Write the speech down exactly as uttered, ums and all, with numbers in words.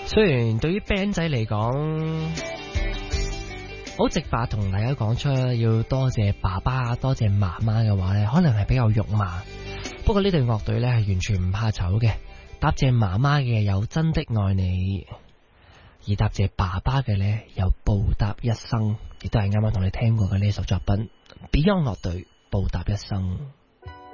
雖然對於 band 仔嚟講，好直白同大家講出要多謝爸爸、多謝媽媽嘅話咧，可能係比較肉麻。不過呢隊樂隊咧係完全唔怕醜嘅，答謝媽媽嘅有真的愛你，而答謝爸爸嘅咧有報答一生，亦都係啱啱同你聽過嘅呢首作品 Beyond 樂隊報答一生。